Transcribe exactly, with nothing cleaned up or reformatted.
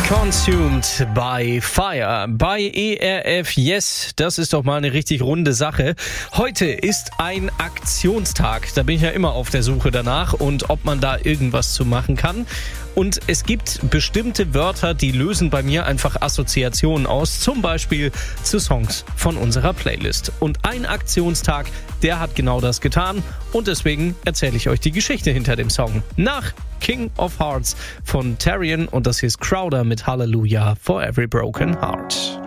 Consumed by Fire bei E R F Yes. Das ist doch mal eine richtig runde Sache. Heute ist ein Aktionstag. Da bin ich ja immer auf der Suche danach und ob man da irgendwas zu machen kann. Und es gibt bestimmte Wörter, die lösen bei mir einfach Assoziationen aus, zum Beispiel zu Songs von unserer Playlist. Und ein Aktionstag, der hat genau das getan und deswegen erzähle ich euch die Geschichte hinter dem Song. Nach King of Hearts von Tarian und das hier ist Crowder mit Hallelujah for Every Broken Heart.